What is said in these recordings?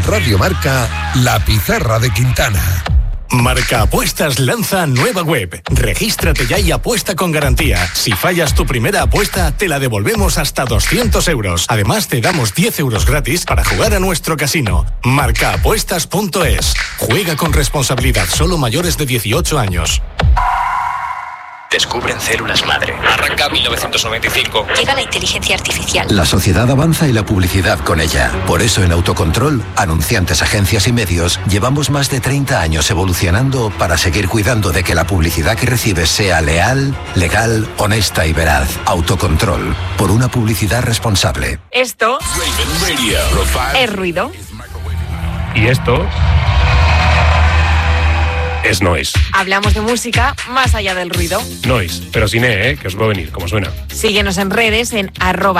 Radio Marca, La Pizarra de Quintana. Marca Apuestas lanza nueva web. Regístrate ya y apuesta con garantía. Si fallas tu primera apuesta, te la devolvemos hasta 200 euros. Además, te damos 10 euros gratis para jugar a nuestro casino. Marcaapuestas.es. Juega con responsabilidad, solo mayores de 18 años. Descubren células madre. Arranca 1995. Llega la inteligencia artificial. La sociedad avanza y la publicidad con ella. Por eso en Autocontrol, anunciantes, agencias y medios, llevamos más de 30 años evolucionando para seguir cuidando de que la publicidad que recibes sea leal, legal, honesta y veraz. Autocontrol. Por una publicidad responsable. Esto es ruido. Y esto es noise. Hablamos de música más allá del ruido. Noise, pero sin E, que os va a venir, como suena. Síguenos en redes en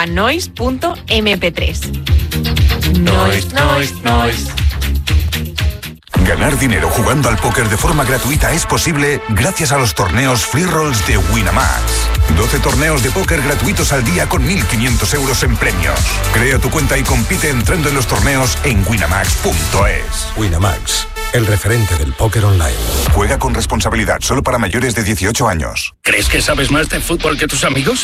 @noise.mp3. Noise. Ganar dinero jugando al póker de forma gratuita es posible gracias a los torneos Free Rolls de Winamax. 12 torneos de póker gratuitos al día con 1.500 euros en premios. Crea tu cuenta y compite entrando en los torneos en winamax.es. Winamax, el referente del póker online. Juega con responsabilidad, solo para mayores de 18 años. ¿Crees que sabes más de fútbol que tus amigos?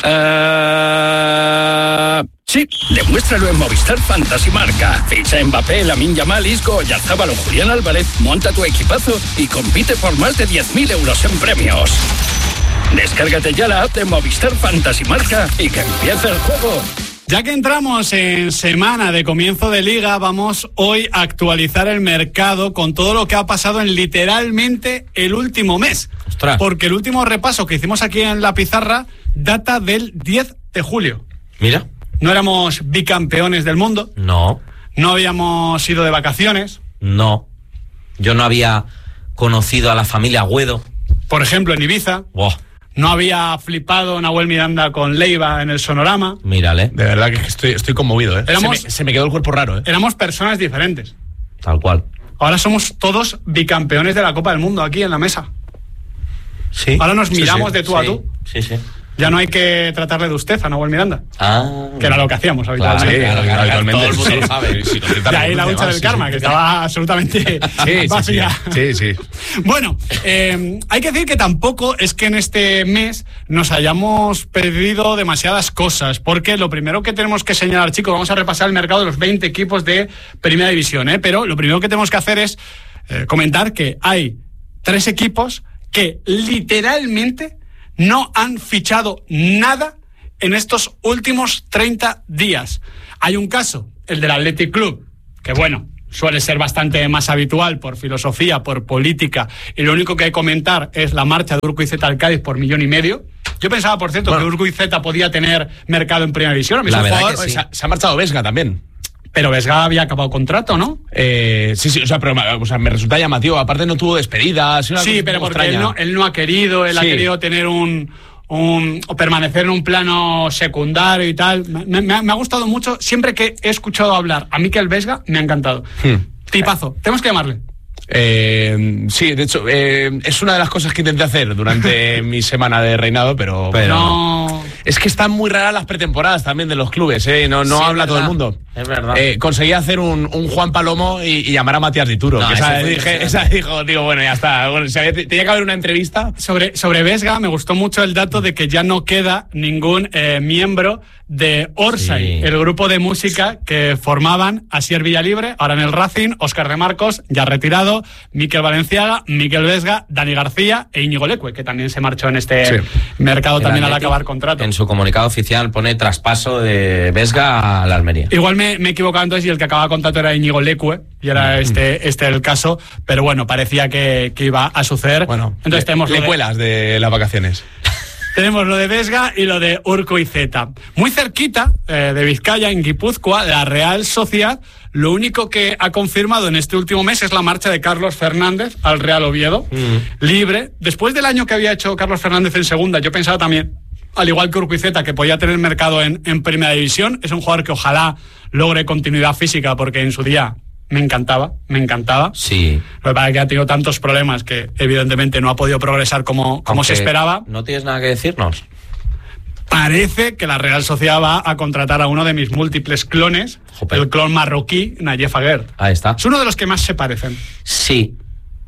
Sí, demuéstralo en Movistar Fantasy Marca. Ficha Mbappé, Lamine Yamal, Isco, Oyarzabal o Julián Álvarez, monta tu equipazo y compite por más de 10.000 euros en premios. Descárgate ya la app de Movistar Fantasy Marca y que empiece el juego. Ya que entramos en semana de comienzo de liga, vamos hoy a actualizar el mercado con todo lo que ha pasado en literalmente el último mes. ¡Ostras! Porque el último repaso que hicimos aquí en La Pizarra data del 10 de julio. Mira. No éramos bicampeones del mundo. No. No habíamos ido de vacaciones. No. Yo no había conocido a la familia Agüedo. Por ejemplo, en Ibiza. Wow. No había flipado Nahuel Miranda con Leiva en el Sonorama. Mírale. De verdad que estoy conmovido, ¿eh? Se me quedó el cuerpo raro, ¿eh? Éramos personas diferentes. Tal cual. Ahora somos todos bicampeones de la Copa del Mundo aquí en la mesa. Sí. Ahora nos miramos de tú a tú. Sí, sí. Ya no hay que tratarle de usted a Nahuel Miranda. Ah. Que era lo que hacíamos habitualmente. Claro, habitualmente. Todo el mundo lo sabe. De ahí la hucha del karma, que estaba absolutamente vacía. Sí. Bueno, hay que decir que tampoco es que en este mes nos hayamos perdido demasiadas cosas, porque lo primero que tenemos que señalar, chicos, vamos a repasar el mercado de los 20 equipos de Primera División, pero lo primero que tenemos que hacer es comentar que hay 3 equipos que literalmente no han fichado nada en estos últimos 30 días. Hay un caso, el del Athletic Club, que bueno, suele ser bastante más habitual por filosofía, por política, y lo único que hay que comentar es la marcha de Urquizueta al Cádiz por 1,5 millones. Yo pensaba, por cierto, que Urquizueta podía tener mercado en Primera División. La verdad que sí. Se ha marchado Vesga también. Pero Vesga había acabado contrato, ¿no? Sí, pero me resulta llamativo. Aparte no tuvo despedidas. Sí, pero porque él no ha querido, ha querido tener o permanecer en un plano secundario y tal. Me ha gustado mucho. Siempre que he escuchado hablar a Mikel Vesga, me ha encantado. Tipazo. Tenemos que llamarle. Sí, de hecho, es una de las cosas que intenté hacer durante mi semana de reinado, pero no. Es que están muy raras las pretemporadas también de los clubes, no sí, habla todo el mundo. Es verdad. Conseguí hacer un Juan Palomo y llamar a Matías Dituro. No, digo, bueno, ya está. Bueno, tenía que haber una entrevista. Sobre Vesga, me gustó mucho el dato de que ya no queda ningún miembro de Orsay, el grupo de música que formaban Asier Villalibre, ahora en el Racing, Óscar de Marcos, ya retirado, Mikel Valenciaga, Mikel Vesga, Dani García e Íñigo Leque, que también se marchó en este mercado también al acabar contrato. En su comunicado oficial pone traspaso de Vesga a la Almería. Igual me he equivocado entonces y el que acababa contrato era Íñigo Leque y era este el caso, pero bueno, parecía que iba a suceder. Bueno, entonces tenemos lecuelas de las vacaciones. Tenemos lo de Vesga y lo de Urquizueta. Muy cerquita de Vizcaya, en Guipúzcoa, la Real Sociedad, lo único que ha confirmado en este último mes es la marcha de Carlos Fernández al Real Oviedo, libre. Después del año que había hecho Carlos Fernández en segunda, yo pensaba también, al igual que Urquizueta, que podía tener mercado en Primera División. Es un jugador que ojalá logre continuidad física, porque en su día me encantaba. Sí. Lo que pasa es que ha tenido tantos problemas que evidentemente no ha podido progresar como se esperaba. ¿No tienes nada que decirnos? Parece que la Real Sociedad va a contratar a uno de mis múltiples clones, el clon marroquí Nayef Aguerd. Ahí está. Es uno de los que más se parecen. Sí.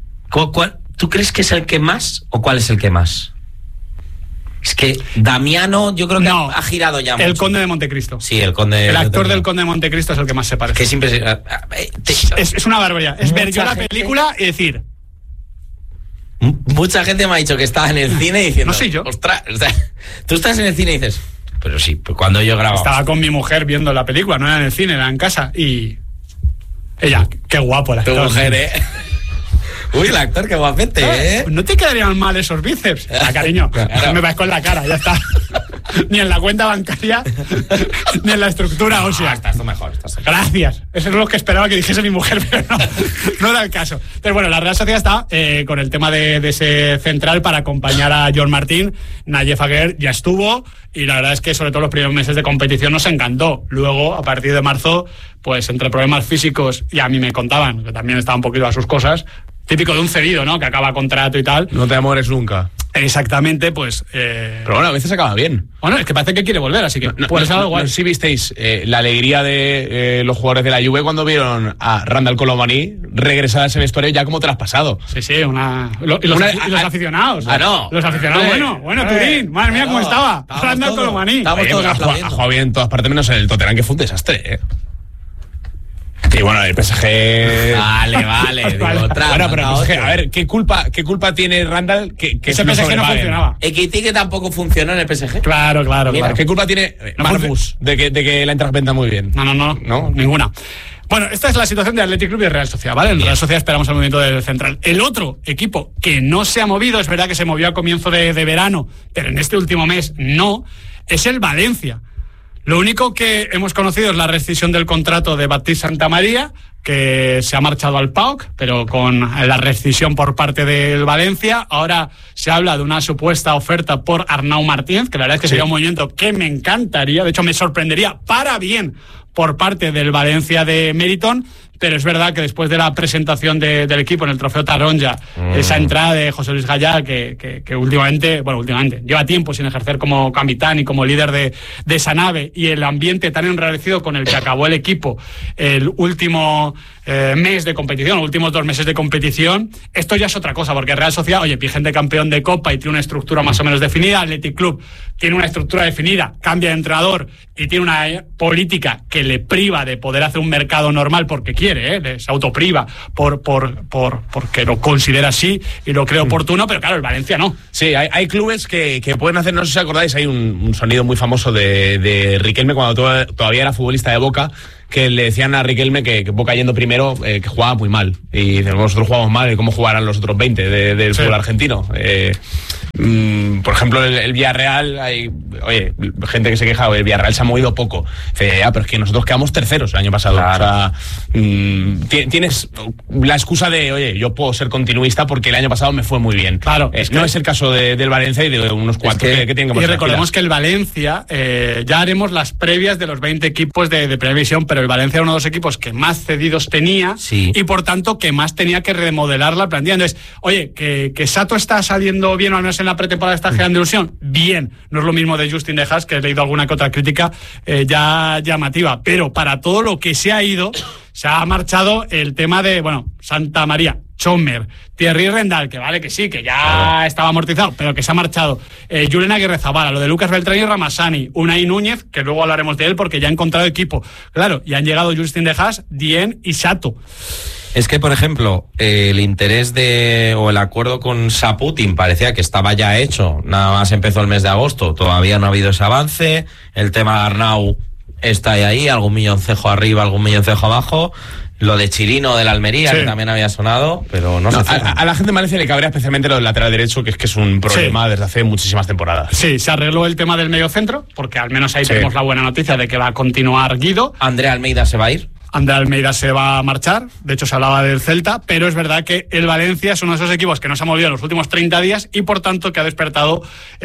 ¿Tú crees que es el que más o cuál es el que más? Es que Damiano yo creo que ha girado ya mucho. El Conde de Montecristo. Sí, el Conde. El actor del Conde de Montecristo es el que más se parece. Que siempre es una barbaridad. Es ver yo la película y decir... Mucha gente me ha dicho que estaba en el cine diciendo... No soy yo. Ostras, o sea, tú estás en el cine y dices... Pero sí, pues cuando yo grababa... Estaba con mi mujer viendo la película, no era en el cine, era en casa y... Ella, qué guapo el actor. Tu mujer, ¿eh? Uy, el actor, qué guapete, ¿eh? No te quedarían mal esos bíceps. Cariño, claro. Me parezco en la cara, ya está. Ni en la cuenta bancaria, ni en la estructura ósea. Estás mejor. Gracias. Eso es lo que esperaba que dijese mi mujer, pero no era el caso. Entonces, bueno, la Real Sociedad está con el tema de ese central para acompañar a John Martín. Nayef Aguerd ya estuvo y la verdad es que sobre todo los primeros meses de competición nos encantó. Luego, a partir de marzo, pues entre problemas físicos, y a mí me contaban, que también estaba un poquito a sus cosas, típico de un cedido, ¿no? Que acaba contrato y tal. No te amores nunca. Exactamente, pues... Pero bueno, a veces acaba bien. Bueno, es que parece que quiere volver, así que puede ser algo guay. No sé si visteis la alegría de los jugadores de la Juve cuando vieron a Randall Colomani regresar a ese vestuario ya como traspasado. Sí, y los aficionados. No. Los aficionados, bueno, Turín, madre mía, cómo estaba. Randall Colomani. Estábamos todos aplaudiendo. Ha jugado bien en todas partes menos en el Tottenham, que fue un desastre, ¿eh? Y bueno, el PSG... Vale. Bueno, pero el PSG, a ver, ¿qué culpa tiene Randall que ese PSG no funcionaba? Ekitike tampoco funcionó en el PSG. Claro. Mira, ¿qué culpa tiene Marcus de que la Eintracht venda muy bien? No, ninguna. Bueno, esta es la situación de Athletic Club y Real Sociedad, ¿vale? En Real Sociedad esperamos el movimiento del central. El otro equipo que no se ha movido, es verdad que se movió a comienzo de verano, pero en este último mes no, es el Valencia. Lo único que hemos conocido es la rescisión del contrato de Baptiste Santamaría, que se ha marchado al PAOK, pero con la rescisión por parte del Valencia. Ahora se habla de una supuesta oferta por Arnau Martínez, que la verdad es que sería un movimiento que me encantaría, de hecho me sorprendería para bien por parte del Valencia de Meriton, pero es verdad que después de la presentación del equipo en el Trofeo Taronja, esa entrada de José Luis Gallá, que últimamente lleva tiempo sin ejercer como capitán y como líder de esa nave, y el ambiente tan enrarecido con el que acabó el equipo el último mes de competición, los últimos 2 meses de competición, esto ya es otra cosa, porque Real Sociedad, vigente campeón de Copa y tiene una estructura más o menos definida. Athletic Club tiene una estructura definida, cambia de entrenador y tiene una política que le priva de poder hacer un mercado normal porque quiere, se autopriva porque lo considera así y lo cree oportuno, pero claro, el Valencia no. Sí, hay clubes que pueden hacer, no sé si acordáis, hay un sonido muy famoso de Riquelme cuando todavía era futbolista de Boca, que le decían a Riquelme que Boca yendo primero, que jugaba muy mal. Y dicen, nosotros jugamos mal, ¿y cómo jugarán los otros 20 del fútbol argentino? Por ejemplo, el Villarreal, hay gente que se queja, el Villarreal se ha movido poco. Dice, pero es que nosotros quedamos terceros el año pasado. Claro. O sea, tienes la excusa de, yo puedo ser continuista porque el año pasado me fue muy bien. Claro. No es el caso del Valencia y de unos cuantos que tienen que pasar. Y recordemos que el Valencia, ya haremos las previas de los 20 equipos de previsión, pero el Valencia era uno de los equipos que más cedidos tenía y por tanto que más tenía que remodelar la plantilla. Entonces, que Sato está saliendo bien, o al menos en la pretemporada está generando ilusión, bien. No es lo mismo de Justin De Haas, que he leído alguna que otra crítica ya llamativa, pero para todo lo que se ha ido, se ha marchado el tema de, Santa María, Chomer, Thierry Rendal, que vale que sí, que ya estaba amortizado, pero que se ha marchado. Julen Aguirre-Zabala, lo de Lucas Beltrán y Ramasani, Unai Núñez, que luego hablaremos de él porque ya ha encontrado equipo. Claro, y han llegado Justin De Haas, Dien y Sato. Es que, por ejemplo, el interés o el acuerdo con Saputin parecía que estaba ya hecho, nada más empezó el mes de agosto, todavía no ha habido ese avance, el tema de Arnau está ahí, algún milloncejo arriba, algún milloncejo abajo. Lo de Chirino de la Almería, que también había sonado, pero no sé. A la gente de Valencia le cabría especialmente lo del lateral derecho, que es un problema desde hace muchísimas temporadas. Sí, se arregló el tema del mediocentro, porque al menos ahí tenemos la buena noticia de que va a continuar Guido. Andrea Almeida se va a ir. Ander Almeida se va a marchar, de hecho se hablaba del Celta, pero es verdad que el Valencia es uno de esos equipos que no se ha movido en los últimos 30 días y por tanto que ha despertado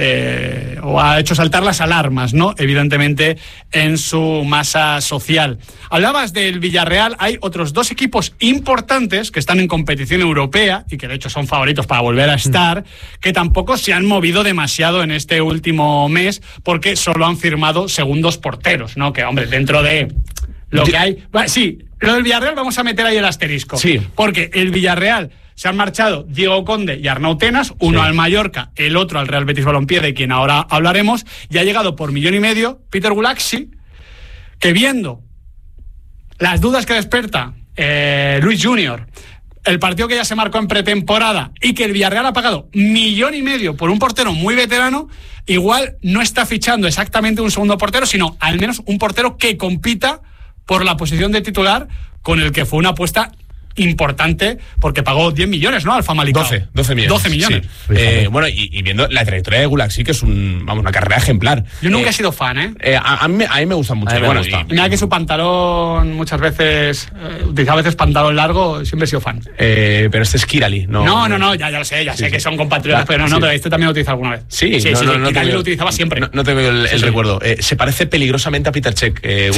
o ha hecho saltar las alarmas, ¿no? Evidentemente en su masa social. Hablabas del Villarreal, hay otros 2 equipos importantes que están en competición europea y que de hecho son favoritos para volver a estar, que tampoco se han movido demasiado en este último mes porque solo han firmado segundos porteros, ¿no? Que hombre, dentro de lo que hay... Sí, lo del Villarreal vamos a meter ahí el asterisco. Sí. Porque el Villarreal se han marchado Diego Conde y Arnau Tenas, uno al Mallorca, el otro al Real Betis Balompié, de quien ahora hablaremos, y ha llegado por 1,5 millones Peter Gulaxi, que viendo las dudas que desperta Luis Junior, el partido que ya se marcó en pretemporada y que el Villarreal ha pagado 1,5 millones por un portero muy veterano, igual no está fichando exactamente un segundo portero, sino al menos un portero que compita por la posición de titular, con el que fue una apuesta importante porque pagó 10 millones, ¿no? Al Famalicão. 12 millones. 12 millones. Sí. Bueno, y viendo la trayectoria de Gulaxi, que es una carrera ejemplar. Yo nunca he sido fan, ¿eh? A mí me gusta mucho. Mira que su pantalón muchas veces, utiliza a veces pantalón largo, siempre he sido fan. Pero este es Kirali, ¿no? No, ya lo sé, sé que son compatriotas, pero pero este también lo utiliza alguna vez. Sí, Kirali lo utilizaba siempre. No tengo el recuerdo. Se parece peligrosamente a Peter Cech.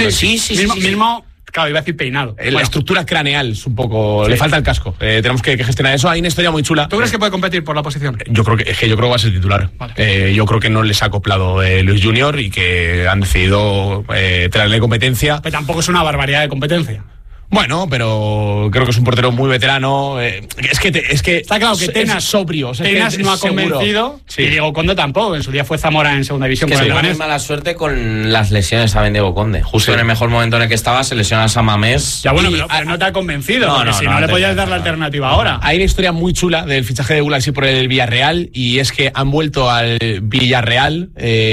Sí. Mismo. Claro, iba a decir peinado. La estructura craneal es un poco... Le falta el casco. Tenemos que gestionar eso. Hay una historia muy chula. ¿Tú crees que puede competir por la posición? Yo creo que va a ser titular. Vale. Yo creo que no les ha acoplado Luis Junior y que han decidido traerle competencia. Pero tampoco es una barbaridad de competencia. Bueno, pero creo que es un portero muy veterano. Es que está claro que Tenas es sobrio. Tenas no ha convencido. Sí. Y Diego Conde tampoco. En su día fue Zamora en segunda división. Que con el mala suerte con las lesiones, saben, Diego Conde. Justo en el mejor momento en el que estaba, se lesiona a San Mamés. Ya bueno, pero no te ha convencido. No le podías dar la alternativa ahora. Hay una historia muy chula del fichaje de Gulaxi por el Villarreal, y es que han vuelto al Villarreal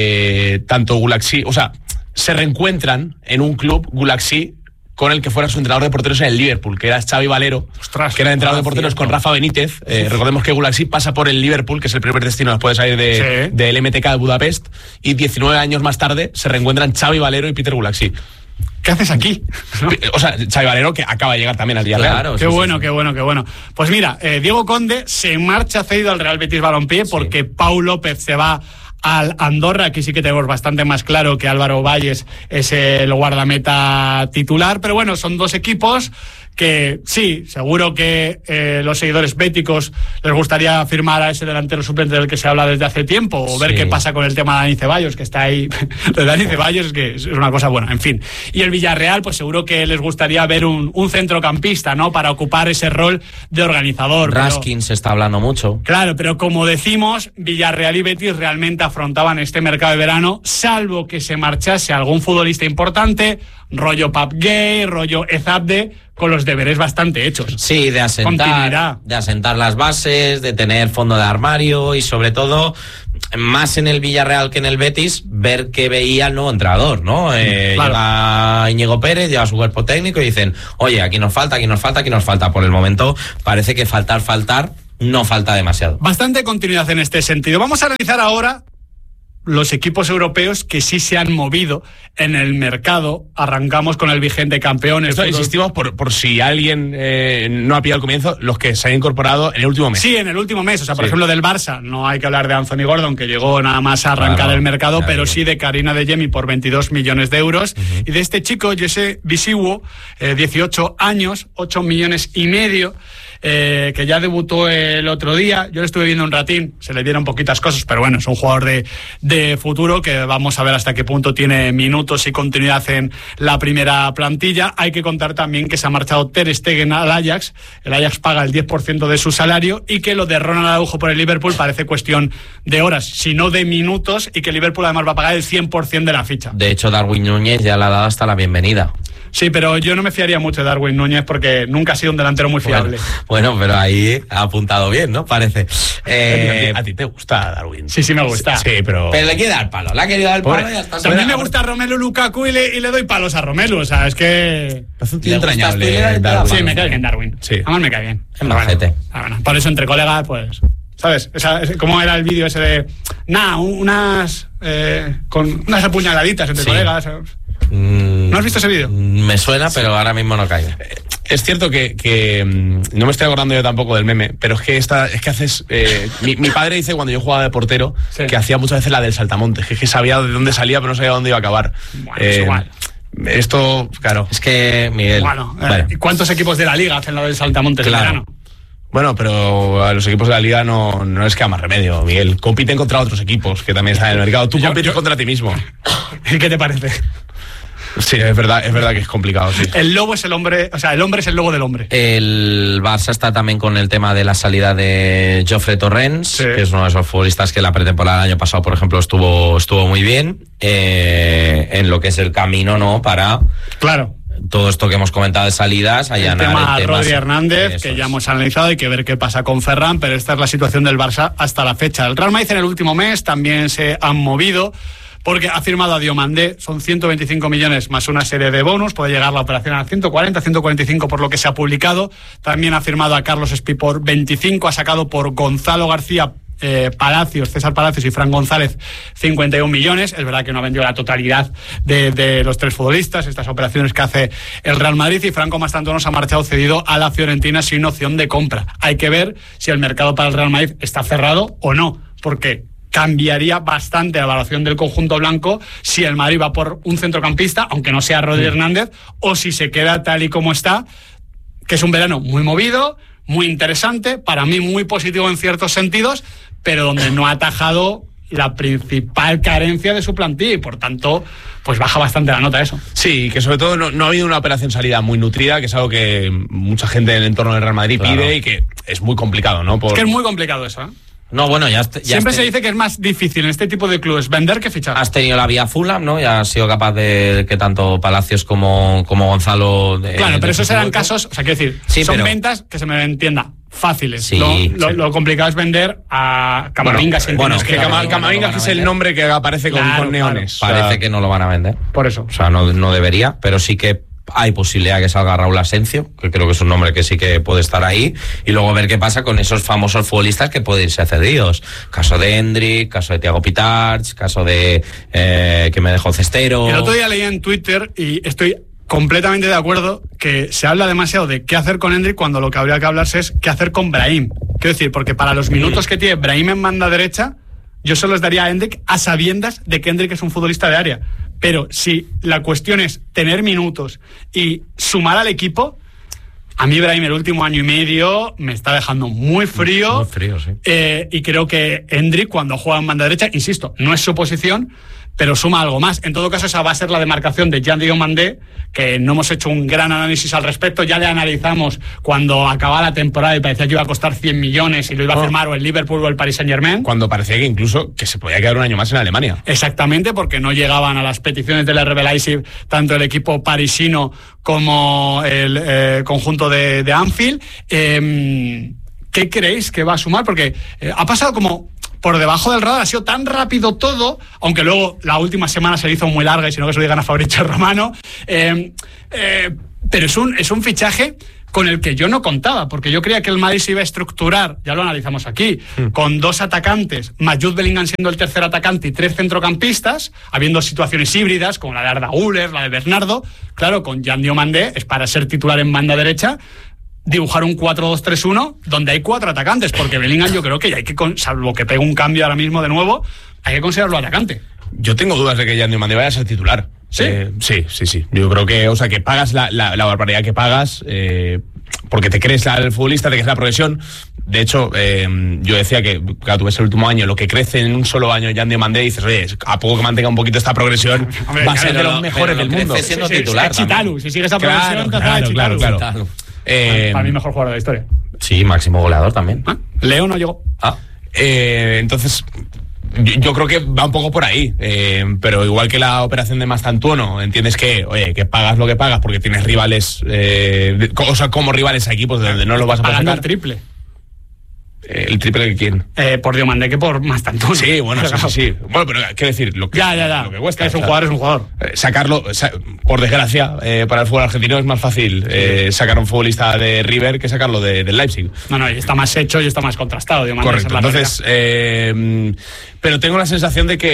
tanto Gulaxi, o sea, se reencuentran en un club Gulaxi con el que fuera su entrenador de porteros en el Liverpool, que era Xavi Valero. Ostras, que era entrenador de porteros con Rafa Benítez. Recordemos que Gulaxi pasa por el Liverpool, que es el primer destino después de salir del MTK de Budapest, y 19 años más tarde se reencuentran Xavi Valero y Peter Gulaxi. ¿Qué haces aquí? ¿No? O sea, Xavi Valero, que acaba de llegar también al Villarreal. Claro, qué bueno. Pues mira, Diego Conde se marcha cedido al Real Betis Balompié porque Pau López se va al Andorra. Aquí sí que tenemos bastante más claro que Álvaro Valles es el guardameta titular, pero bueno, son 2 equipos que sí, seguro que los seguidores béticos les gustaría firmar a ese delantero suplente del que se habla desde hace tiempo, o ver qué pasa con el tema de Dani Ceballos, que está ahí. De Dani Ceballos es que es una cosa buena, en fin. Y el Villarreal, pues seguro que les gustaría ver un centrocampista, ¿no? Para ocupar ese rol de organizador. Raskin se está hablando mucho. Claro, pero como decimos, Villarreal y Betis realmente afrontaban este mercado de verano, salvo que se marchase algún futbolista importante, rollo Pap Gay, rollo Ezabde, con los deberes bastante hechos. Sí, de asentar las bases, de tener fondo de armario y sobre todo, más en el Villarreal que en el Betis, ver qué veía el nuevo entrenador, ¿no? Claro. Llega Íñigo Pérez, lleva su cuerpo técnico y dicen, oye, aquí nos falta. Por el momento parece que faltar, no falta demasiado. Bastante continuidad en este sentido. Vamos a analizar ahora los equipos europeos que sí se han movido en el mercado. Arrancamos con el vigente campeón. Esto insistimos por si alguien no ha pillado el comienzo, los que se han incorporado en el último mes. Sí, en el último mes. O sea, por ejemplo, del Barça, no hay que hablar de Anthony Gordon, que llegó nada más a arrancar el mercado, pero sí de Karina de Jemi por 22 millones de euros. Y de este chico, Jesse Bisiwo, 18 años, 8 millones y medio. Que ya debutó el otro día. Yo le estuve viendo un ratín, se le dieron poquitas cosas, pero bueno, es un jugador de futuro que vamos a ver hasta qué punto tiene minutos y continuidad en la primera plantilla. Hay que contar también que se ha marchado Ter Stegen al Ajax. El Ajax paga el 10% de su salario, y que lo de Ronald Araujo por el Liverpool parece cuestión de horas, sino de minutos, y que el Liverpool además va a pagar el 100% de la ficha. De hecho, Darwin Núñez ya le ha dado hasta la bienvenida. Sí, pero yo no me fiaría mucho de Darwin Núñez porque nunca ha sido un delantero muy fiable. Bueno, pero ahí ha apuntado bien, ¿no? Parece. ¿A ti te gusta Darwin? Sí, me gusta. Sí, pero le quiere dar palo. Le ha querido dar palo y ya está. También me gusta Romelu Lukaku y le doy palos a Romelu. O sea, es que... Es un tío entrañable, Darwin. Sí, me cae bien Darwin. Sí. Además me cae bien. Es majete. Bueno, por eso entre colegas, pues... ¿Sabes? ¿Cómo era el vídeo ese de... con unas apuñaladitas entre colegas? ¿No has visto ese vídeo? Me suena, pero ahora mismo no caigo. Es cierto que no me estoy acordando yo tampoco del meme, pero es que haces... mi padre dice cuando yo jugaba de portero que hacía muchas veces la del saltamontes, que sabía de dónde salía pero no sabía dónde iba a acabar. Bueno, es igual. Esto, claro. Es que, Miguel... Bueno, ¿cuántos equipos de la Liga hacen la del saltamontes en verano? Bueno, pero a los equipos de la Liga no les queda más remedio, Miguel. Compiten contra otros equipos que también están en el mercado. Tú compites contra ti mismo. ¿Qué te parece? Sí, es verdad que es complicado, sí. El lobo es el hombre, o sea, el hombre es el lobo del hombre. El Barça está también con el tema de la salida de Jofre Torrens, que es uno de esos futbolistas que la pretemporada del año pasado, por ejemplo, estuvo muy bien en lo que es el camino, ¿no? Para... Claro. Todo esto que hemos comentado de salidas, allanar el tema Rodri Hernández, que ya hemos analizado, hay que ver qué pasa con Ferran, pero esta es la situación del Barça hasta la fecha. El Real Madrid en el último mes también se han movido, porque ha firmado a Diomandé, son 125 millones más una serie de bonus, puede llegar la operación a 140, 145 por lo que se ha publicado. También ha firmado a Carlos Espí por 25, ha sacado por Gonzalo García, Palacios, César Palacios y Fran González 51 millones. Es verdad que no ha vendido la totalidad de los tres futbolistas, estas operaciones que hace el Real Madrid, y Franco Mastantuono se ha marchado cedido a la Fiorentina sin opción de compra. Hay que ver si el mercado para el Real Madrid está cerrado o no, porque cambiaría bastante la valoración del conjunto blanco si el Madrid va por un centrocampista, aunque no sea Rodri Hernández, o si se queda tal y como está, que es un verano muy movido, muy interesante, para mí muy positivo en ciertos sentidos, pero donde no ha atajado la principal carencia de su plantilla y por tanto pues baja bastante la nota eso. Sí, que sobre todo no ha habido una operación salida muy nutrida, que es algo que mucha gente en el entorno del Real Madrid pide y que es muy complicado, ¿no? Es que es muy complicado eso, ¿eh? No, bueno, siempre se dice que es más difícil en este tipo de clubes vender que fichar. Has tenido la vía Fulham, ¿no? Y has sido capaz de que tanto Palacios como Gonzalo... Claro, pero esos eran casos, o sea, quiero decir, son ventas que se me entienda fáciles. Sí, lo complicado es vender a Camavinga. Camavinga que es el nombre que aparece con neones. Claro. Parece que no lo van a vender. Por eso. O sea, no debería, pero sí que hay posibilidad que salga Raúl Asencio, que creo que es un nombre que sí que puede estar ahí, y luego ver qué pasa con esos famosos futbolistas que pueden irse cedidos. Caso de Endrick, caso de Thiago Pitarch, caso de que me dejó Cestero. El otro día leí en Twitter y estoy completamente de acuerdo que se habla demasiado de qué hacer con Endrick cuando lo que habría que hablarse es qué hacer con Brahim. Quiero decir, porque para los minutos que tiene Brahim en banda derecha, yo se los daría a Endrick a sabiendas de que Endrick es un futbolista de área. Pero si la cuestión es tener minutos y sumar al equipo, a mí Brahim el último año y medio me está dejando muy frío. Muy frío, sí. Y creo que Endrick, cuando juega en banda derecha, insisto, no es su posición, pero suma algo más. En todo caso, esa va a ser la demarcación de Jean Diomandé, que no hemos hecho un gran análisis al respecto. Ya le analizamos cuando acababa la temporada y parecía que iba a costar 100 millones y lo iba a firmar o el Liverpool o el Paris Saint-Germain. Cuando parecía que incluso que se podía quedar un año más en Alemania. Exactamente, porque no llegaban a las peticiones del RB Leipzig tanto el equipo parisino como el conjunto de Anfield. ¿Qué creéis que va a sumar? Porque ha pasado como por debajo del radar, ha sido tan rápido todo, aunque luego la última semana se hizo muy larga y si no que se lo digan a Fabrizio Romano, pero es un fichaje con el que yo no contaba, porque yo creía que el Madrid se iba a estructurar, ya lo analizamos aquí, con 2 atacantes, más Jude Bellingham siendo el tercer atacante y 3 centrocampistas, habiendo situaciones híbridas, como la de Arda Güler, la de Bernardo. Claro, con Jean Diomandé es para ser titular en banda derecha, dibujar un 4-2-3-1 donde hay 4 atacantes, porque Bellingham yo creo que ya hay que, salvo que pegue un cambio ahora mismo de nuevo, hay que considerarlo atacante. Yo tengo dudas de que Jean Diomandé vaya a ser titular. ¿Sí? Sí. Yo creo que, o sea, que pagas la barbaridad que pagas, porque te crees al futbolista, te crees la progresión. De hecho, yo decía que, claro, tú ves el último año, lo que crece en un solo año Jean Diomandé, y dices, oye, a poco que mantenga un poquito esta progresión, hombre, va a ser de los mejores del mundo. Siendo titular. Chitalu, si sigue esa progresión, claro. Para mí, mejor jugador de la historia. Sí, máximo goleador también. Leo no llegó. Entonces, yo creo que va un poco por ahí, pero igual que la operación de Mastantuono, entiendes que, oye, que pagas lo que pagas porque tienes rivales, o sea, como rivales a equipos de donde no lo vas a poder pagando sacar. el triple. ¿El triple que quién? Por Diomandé que por Mastantuono. Sí, bueno, sí. Bueno, pero quiero decir, lo que cuesta. Que es un jugador, es un jugador. Sacarlo, por desgracia, para el fútbol argentino es más fácil sacar a un futbolista de River que sacarlo del Leipzig. No, y está más hecho y está más contrastado. Diomandé. Correcto, entonces... pero tengo la sensación de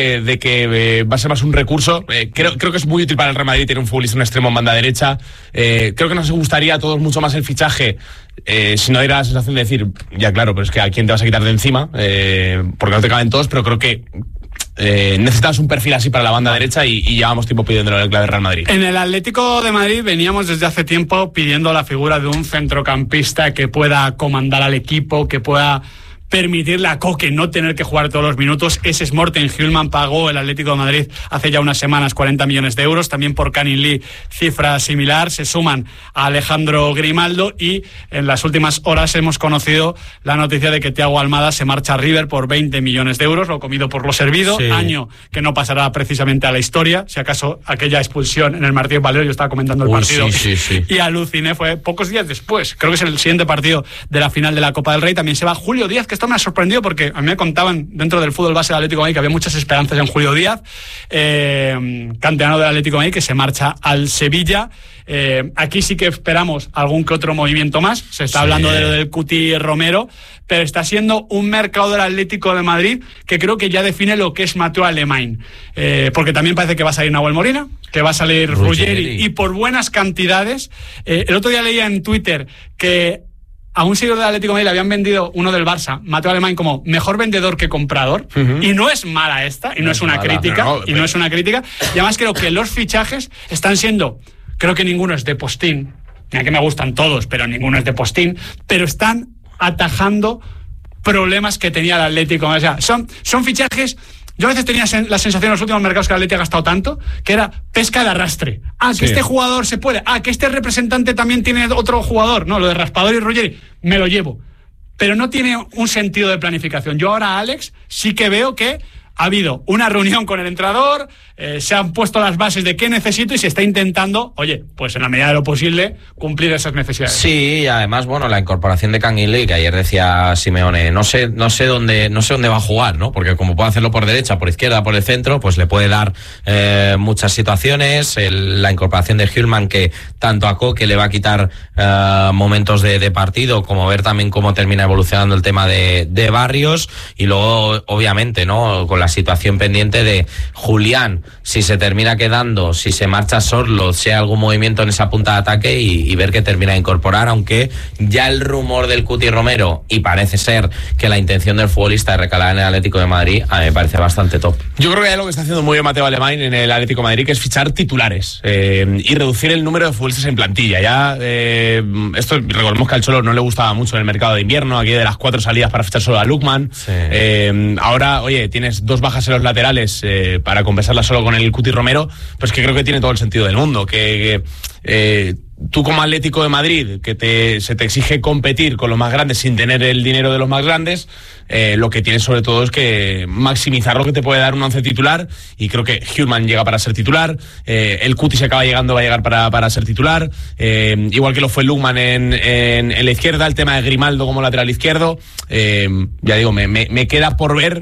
que va a ser más un recurso. Creo que es muy útil para el Real Madrid tener un futbolista en un extremo en banda derecha. Creo que nos gustaría a todos mucho más el fichaje si no diera la sensación de decir, ya claro, pero es que a quién te vas a quitar de encima, porque no te caben todos, pero creo que necesitas un perfil así para la banda derecha y llevamos tiempo pidiéndolo en el clave Real Madrid. En el Atlético de Madrid veníamos desde hace tiempo pidiendo la figura de un centrocampista que pueda comandar al equipo, que pueda permitirle a Koke no tener que jugar todos los minutos. Ese es Morten Hjulmand, pagó el Atlético de Madrid hace ya unas semanas 40 millones de euros, también por Canning Lee cifra similar, se suman a Alejandro Grimaldo y en las últimas horas hemos conocido la noticia de que Thiago Almada se marcha a River por 20 millones de euros, lo comido por lo servido, sí. Año que no pasará precisamente a la historia, si acaso aquella expulsión en el Martínez Valero, yo estaba comentando el partido sí. Y aluciné, fue pocos días después, creo que es el siguiente partido de la final de la Copa del Rey, también se va Julio Díaz, que esto me ha sorprendido porque a mí me contaban dentro del fútbol base del Atlético de Madrid que había muchas esperanzas en Julio Díaz, canterano del Atlético de Madrid, que se marcha al Sevilla. Aquí sí que esperamos algún que otro movimiento más. Se está hablando de lo del Cuti Romero, pero está siendo un mercado del Atlético de Madrid que creo que ya define lo que es Mathieu Alemany, porque también parece que va a salir Nahuel Molina, que va a salir Ruggeri y por buenas cantidades. El otro día leía en Twitter que a un seguidor del Atlético de Madrid le habían vendido uno del Barça, Mathieu Alemany, como mejor vendedor que comprador, y no es mala esta, y no es una crítica, no es una crítica, y además creo que los fichajes están siendo, creo que ninguno es de postín, mira que me gustan todos, pero ninguno es de postín, pero están atajando problemas que tenía el Atlético, o sea, son fichajes. Yo a veces tenía la sensación en los últimos mercados que el Atlético ha gastado tanto, que era pesca de arrastre. Que este jugador se puede. Que este representante también tiene otro jugador. No, lo de Raspador y Ruggeri, me lo llevo. Pero no tiene un sentido de planificación. Yo ahora, Alex, sí que veo que ha habido una reunión con el entrenador, se han puesto las bases de qué necesito y se está intentando, pues en la medida de lo posible, cumplir esas necesidades. Sí, y además, la incorporación de Canning Lee, que ayer decía Simeone, no sé dónde va a jugar, ¿no? Porque como puede hacerlo por derecha, por izquierda, por el centro, pues le puede dar muchas situaciones. La incorporación de Hjulmand, que tanto a Koke le va a quitar momentos de partido, como ver también cómo termina evolucionando el tema de Barrios, y luego, obviamente, ¿no? Con la situación pendiente de Julián, si se termina quedando, si se marcha Sorloth, si hay algún movimiento en esa punta de ataque y ver que termina de incorporar, aunque ya el rumor del Cuti Romero, y parece ser que la intención del futbolista de recalar en el Atlético de Madrid, a mí me parece bastante top. Yo creo que hay algo que está haciendo muy bien Mathieu Alemany en el Atlético de Madrid, que es fichar titulares y reducir el número de futbolistas en plantilla. Ya esto, recordemos que al Cholo no le gustaba mucho en el mercado de invierno, aquí de las 4 salidas para fichar solo a Lookman. Sí. Ahora, tienes 2 bajas en los laterales para compensarla solo con el Cuti Romero, pues que creo que tiene todo el sentido del mundo, que tú como Atlético de Madrid, que se te exige competir con los más grandes sin tener el dinero de los más grandes, lo que tienes sobre todo es que maximizar lo que te puede dar un 11 titular, y creo que Hjulmand llega para ser titular, el Cuti se acaba llegando, va a llegar para ser titular, igual que lo fue Lookman en la izquierda, el tema de Grimaldo como lateral izquierdo, ya digo, me queda por ver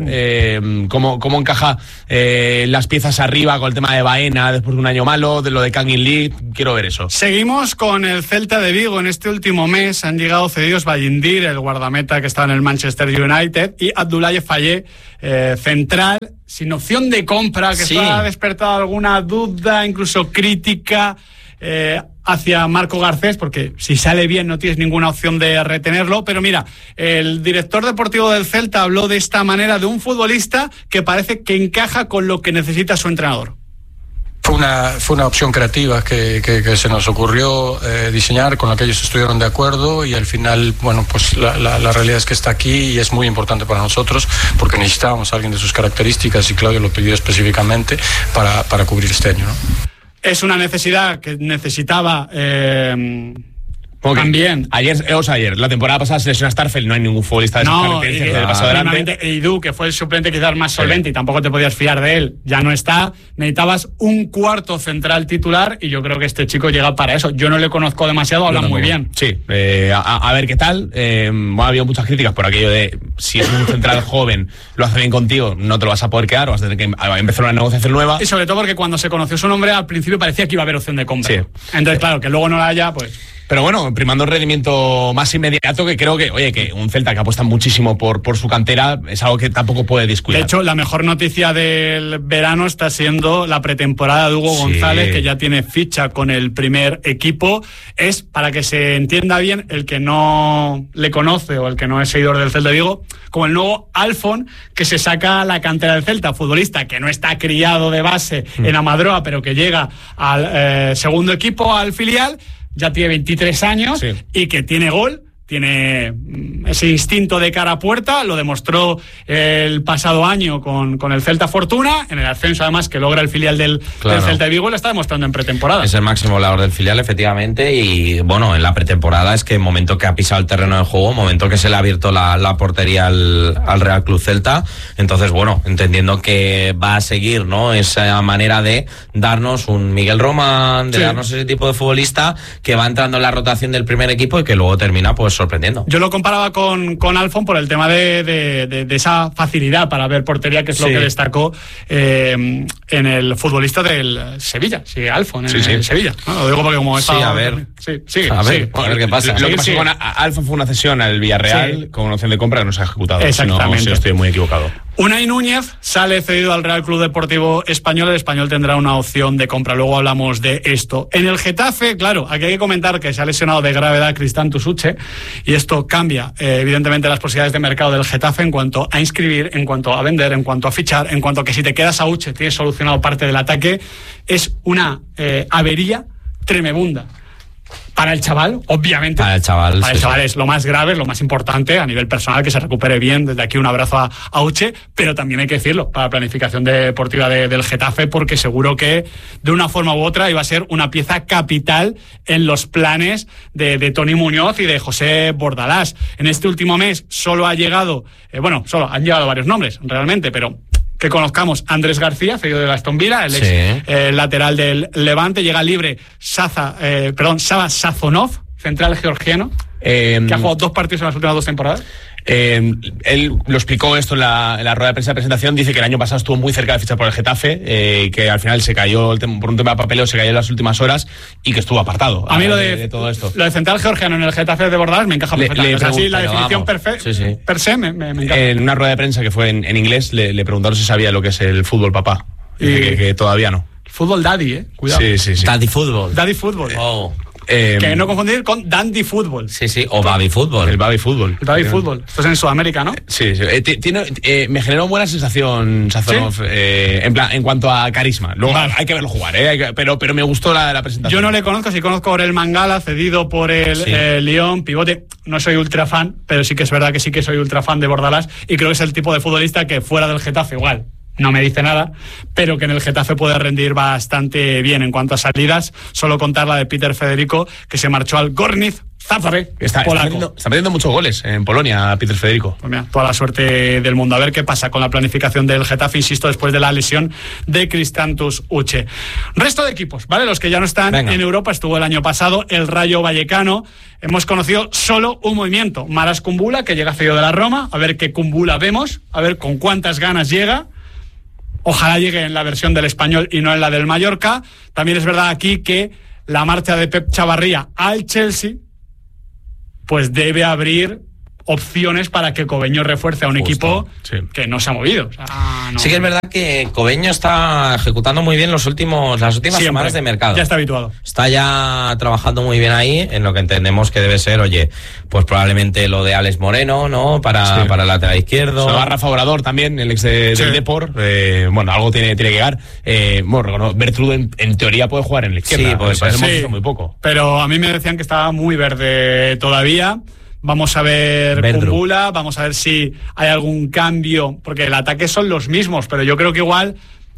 cómo encaja las piezas arriba con el tema de Baena después de un año malo, de lo de Canning Lee, quiero ver eso. Seguimos con el Celta de Vigo. En este último mes han llegado cedidos Ballindir, el guardameta que está en el Manchester United, y Abdoulaye Faye, central, sin opción de compra, que sí. Ha despertado alguna duda, incluso crítica hacia Marco Garcés, porque si sale bien no tienes ninguna opción de retenerlo. Pero mira, el director deportivo del Celta habló de esta manera de un futbolista que parece que encaja con lo que necesita su entrenador. Fue una opción creativa que se nos ocurrió diseñar, con la que ellos estuvieron de acuerdo, y al final, pues la realidad es que está aquí y es muy importante para nosotros porque necesitábamos a alguien de sus características y Claudio lo pidió específicamente para cubrir este año, ¿no? Es una necesidad que necesitaba También. Ayer, la temporada pasada se lesionó a Starfelt, no hay ningún futbolista de esas características que le pasó adelante. Edu, que fue el suplente quizás más solvente y tampoco te podías fiar de él, ya no está. Necesitabas un cuarto central titular y yo creo que este chico llega para eso. Yo no le conozco demasiado, habla muy bien. Sí, a ver qué tal. Ha habido muchas críticas por aquello de si es un central joven, lo hace bien contigo, no te lo vas a poder quedar, vas a tener que empezar una negociación nueva. Y sobre todo porque cuando se conoció su nombre al principio parecía que iba a haber opción de compra. Sí. Entonces, claro, que luego no la haya, pues... Pero bueno, primando el rendimiento más inmediato, que creo que, oye, que un Celta que apuesta muchísimo por su cantera es algo que tampoco puede descuidar. De hecho, la mejor noticia del verano está siendo la pretemporada de Hugo González, que ya tiene ficha con el primer equipo. Es, para que se entienda bien, el que no le conoce o el que no es seguidor del Celta de Vigo, como el nuevo Alfon, que se saca la cantera del Celta, futbolista que no está criado de base en Amadroa, pero que llega al segundo equipo, al filial. Ya tiene 23 años y que tiene gol, tiene ese instinto de cara a puerta, lo demostró el pasado año con el Celta Fortuna, en el ascenso además que logra el filial del Celta de Vigo, y lo está demostrando en pretemporada. Es el máximo goleador del filial, efectivamente, y bueno, en la pretemporada es que en momento que ha pisado el terreno de juego, momento que se le ha abierto la portería al Real Club Celta, entonces bueno, entendiendo que va a seguir, ¿no?, esa manera de darnos un Miguel Román, de darnos ese tipo de futbolista que va entrando en la rotación del primer equipo y que luego termina pues sorprendiendo. Yo lo comparaba con Alfon por el tema de esa facilidad para ver portería, que es lo que destacó en el futbolista del Sevilla, Alfon, en el Sevilla. ¿No? Lo digo porque como estaba... A ver qué pasa. Lo que pasó con Alfon fue una cesión al Villarreal con opción de compra que no se ha ejecutado. Exactamente. Si no estoy muy equivocado. Unai Núñez sale cedido al Real Club Deportivo Español. El Español tendrá una opción de compra. Luego hablamos de esto. En el Getafe, claro, aquí hay que comentar que se ha lesionado de gravedad Cristantus Uche, y esto cambia evidentemente las posibilidades de mercado del Getafe en cuanto a inscribir, en cuanto a vender, en cuanto a fichar, en cuanto a que si te quedas a Uche tienes solucionado parte del ataque. Es una avería tremebunda. Para el chaval, obviamente. Para el chaval es lo más grave, es lo más importante a nivel personal, que se recupere bien. Desde aquí un abrazo a Uche, pero también hay que decirlo, para la planificación deportiva del Getafe, porque seguro que de una forma u otra iba a ser una pieza capital en los planes de Toni Muñoz y de José Bordalás. En este último mes solo han llegado varios nombres, realmente, pero... que conozcamos, Andrés García, cedido de Aston Villa, el ex lateral del Levante. Llega libre Sava Sazonov, central georgiano, que ha jugado 2 partidos en las últimas 2 temporadas. Él lo explicó esto en la rueda de prensa de presentación. Dice que el año pasado estuvo muy cerca de fichar por el Getafe, que al final se cayó por un tema de papeleo, se cayó en las últimas horas y que estuvo apartado. A mí lo de todo esto. Lo de central georgiano en el Getafe de Bordalás me encaja perfectamente. Así la definición per se me encaja. En una rueda de prensa que fue en inglés le preguntaron si sabía lo que es el fútbol papá. Y que todavía no. Fútbol daddy, cuidado. Sí. Daddy fútbol. Daddy fútbol. Oh. Que no confundir con Dandy Fútbol. O Baby Fútbol. El Baby Fútbol. El Baby Fútbol. Esto es en Sudamérica, ¿no? Sí. Me generó buena sensación Sazonov, en cuanto a carisma. Luego hay que verlo jugar, pero me gustó la presentación. Yo no le conozco, sí conozco a Orel Mangala, cedido por el Lyon, pivote. No soy ultra fan, pero sí que es verdad que sí que soy ultra fan de Bordalás, y creo que es el tipo de futbolista que fuera del Getafe igual no me dice nada, pero que en el Getafe puede rendir bastante bien. En cuanto a salidas, solo contar la de Peter Federico, que se marchó al Gorniz Zagreb, está metiendo muchos goles en Polonia, Peter Federico. Pues mira, toda la suerte del mundo. A ver qué pasa con la planificación del Getafe, insisto, después de la lesión de Cristantus Uche. Resto de equipos, ¿vale? Los que ya no están en Europa. Estuvo el año pasado el Rayo Vallecano. Hemos conocido solo un movimiento, Maras Kumbula, que llega cedido de la Roma. A ver qué Kumbula vemos, a ver con cuántas ganas llega. Ojalá llegue en la versión del Español y no en la del Mallorca. También es verdad aquí que la marcha de Pep Chavarría al Chelsea pues debe abrir opciones para que Cobeño refuerce a un equipo que no se ha movido. O sea, no. Sí que es verdad que Cobeño está ejecutando muy bien las últimas semanas de mercado. Ya está habituado. Está ya trabajando muy bien ahí, en lo que entendemos que debe ser, pues probablemente lo de Alex Moreno, ¿no? Para el lateral izquierdo. Se va Rafa Obrador también, el ex del Depor. Algo tiene que llegar. Bertrude en teoría puede jugar en la izquierda. Sí, pues hemos visto muy poco. Pero a mí me decían que estaba muy verde todavía. Vamos a ver Kumbula, vamos a ver si hay algún cambio, porque el ataque son los mismos, pero yo creo que igual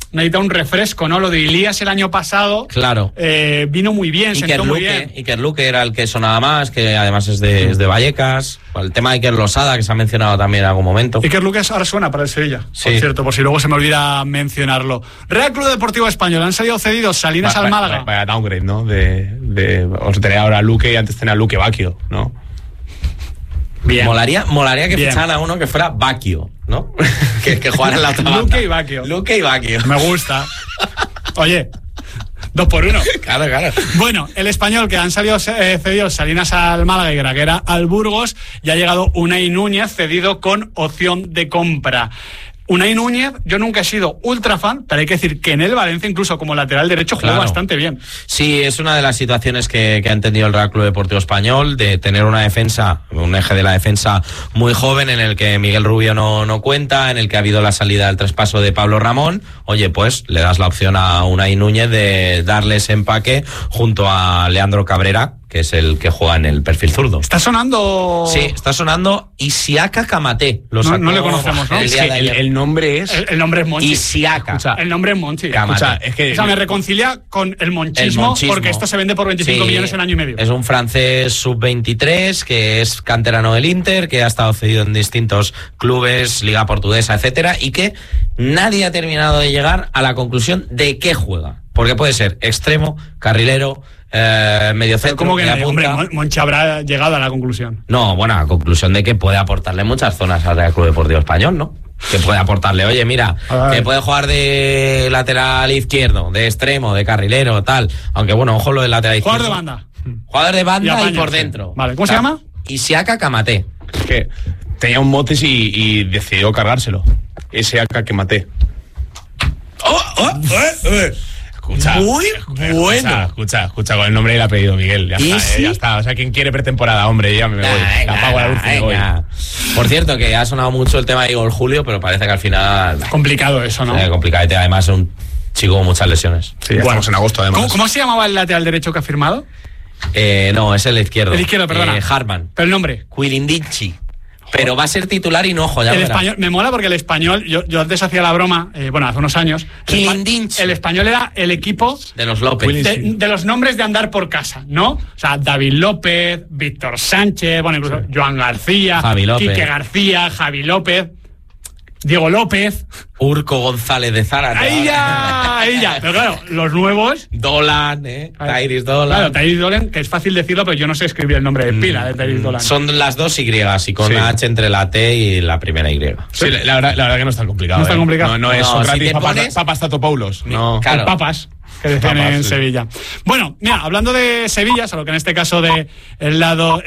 necesita un refresco, ¿no? Lo de Ilías el año pasado, claro, vino muy bien, sentó muy bien. Iker Luque era el que sonaba más, que además es de Vallecas. El tema de Iker Losada, que se ha mencionado también en algún momento. Iker Luque ahora suena para el Sevilla, sí, por cierto, por si luego se me olvida mencionarlo. Real Club Deportivo Español, han salido cedidos Salinas al Málaga. Vaya downgrade, ¿no? Os tenía ahora Luque y antes tenía Luque Bacchio, ¿no? Bien. Molaría que ficharan a uno que fuera Bacchio, ¿no? que jugara en la otra banda. Luque y Bacchio. Me gusta. Oye, 2 por 1. Claro. Bueno, el Español, que han salido cedidos Salinas al Málaga y Graguera al Burgos, y ha llegado Unai Núñez cedido con opción de compra. Unai Núñez, yo nunca he sido ultra fan, pero hay que decir que en el Valencia, incluso como lateral derecho, jugó bastante bien. Sí, es una de las situaciones que ha entendido el Real Club Deportivo Español, de tener una defensa, un eje de la defensa muy joven, en el que Miguel Rubio no cuenta, en el que ha habido la salida del traspaso de Pablo Ramón. Oye, pues le das la opción a Unai Núñez de darle ese empaque junto a Leandro Cabrera, que es el que juega en el perfil zurdo. ¿Está sonando? Sí, está sonando Isiaka Kamate. No le conocemos, ¿no? El nombre es... El nombre es Monchi. Isiaka. El nombre es Monchi. Es me reconcilia con el monchismo, porque esto se vende por 25 millones en año y medio. Es un francés sub-23 que es canterano del Inter, que ha estado cedido en distintos clubes, Liga Portuguesa, etcétera, y que nadie ha terminado de llegar a la conclusión de qué juega. Porque puede ser extremo, carrilero, medio centro. ¿Cómo que nadie? Hombre, Monchi habrá llegado a la conclusión. No, bueno, a la conclusión de que puede aportarle muchas zonas al Real Club Deportivo Español, ¿no? Que puede aportarle, oye, mira, que puede jugar de lateral izquierdo, de extremo, de carrilero, tal. Aunque bueno, ojo lo del lateral izquierdo. Jugador de banda. Jugador de banda y por dentro. Vale, ¿cómo se llama? Isiaka Kamate. Es que tenía un motes y decidió cargárselo. Isiaka Kamate. Escucha, muy bueno. Escucha, con el nombre y el apellido, Miguel. Ya está. O sea, quien quiere pretemporada, hombre, ya me voy. Le apago la luz y me voy. Por cierto, que ha sonado mucho el tema de Igor Julio, pero parece que al final... Complicado eso, ¿no? Complicado. Además es un chico con muchas lesiones. Sí, estamos en agosto, además. ¿Cómo se llamaba el lateral derecho que ha firmado? No, es el izquierdo. El izquierdo, perdona. Harman. ¿Pero el nombre? Quilindinchi. Pero va a ser titular y no, ojo, ya el español, me mola porque el Español, yo antes hacía la broma, hace unos años. El Español era el equipo de los López. De los nombres de andar por casa, ¿no? O sea, David López, Víctor Sánchez, incluso Joan García, Quique García, Javi López, Diego López, Urco González de Zárate. Ahí ya. Pero claro, los nuevos. Dolan, Tairis Dolan. Claro, Tairis Dolan, que es fácil decirlo, pero yo no sé escribir el nombre de pila de Tairis Dolan. Son las dos Y y con H entre la T y la primera Y. Sí, la verdad que no es tan complicado. No es tan complicado. No es Socrates, Papas Tatopoulos. No. Claro. Papas. Que decían en Sevilla. Bueno, mira, hablando de Sevilla, solo que en este caso de el lado